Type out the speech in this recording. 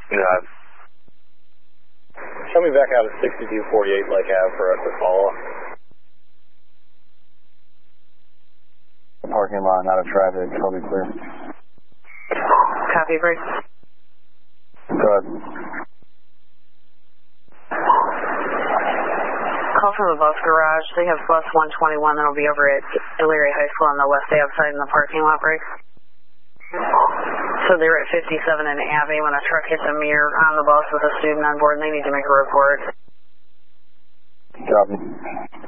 Yeah. Show me back out at 6248 Lake Ave for a quick follow-up. Parking lot, out of traffic, totally clear. Copy, break. Go ahead. Call from the bus garage. They have bus 121 that'll be over at Elyria High School on the West Ave side in the parking lot break. So they're at 57 and Ave when a truck hits a mirror on the bus with a student on board and they need to make a report. Copy.